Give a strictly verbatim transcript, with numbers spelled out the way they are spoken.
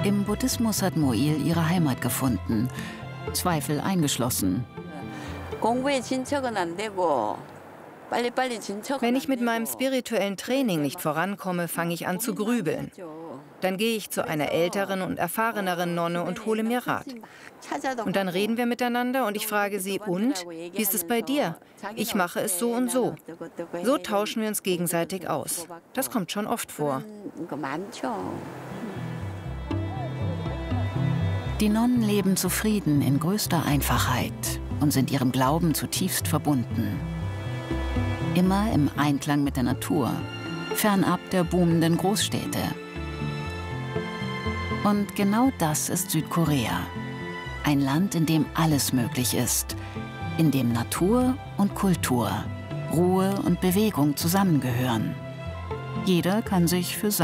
Im Buddhismus hat Moil ihre Heimat gefunden, Zweifel eingeschlossen. Wenn ich mit meinem spirituellen Training nicht vorankomme, fange ich an zu grübeln. Dann gehe ich zu einer älteren und erfahreneren Nonne und hole mir Rat. Und dann reden wir miteinander und ich frage sie, und, wie ist es bei dir? Ich mache es so und so. So tauschen wir uns gegenseitig aus. Das kommt schon oft vor. Die Nonnen leben zufrieden in größter Einfachheit und sind ihrem Glauben zutiefst verbunden. Immer im Einklang mit der Natur, fernab der boomenden Großstädte. Und genau das ist Südkorea. Ein Land, in dem alles möglich ist, in dem Natur und Kultur, Ruhe und Bewegung zusammengehören. Jeder kann sich für